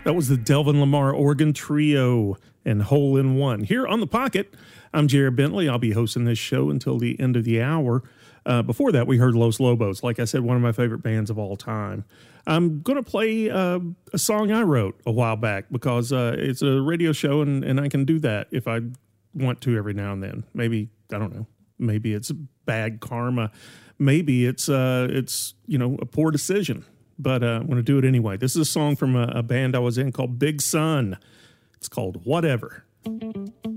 That was the Delvin Lamar Organ Trio and Hole in One. Here on The Pocket, I'm Jared Bentley. I'll be hosting this show until the end of the hour. Before that, we heard Los Lobos. Like I said, one of my favorite bands of all time. I'm going to play a song I wrote a while back because it's a radio show and I can do that if I want to every now and then. Maybe, I don't know, maybe it's bad karma. Maybe it's a poor decision. But I'm going to do it anyway. This is a song from a band I was in called Big Sun. It's called Whatever.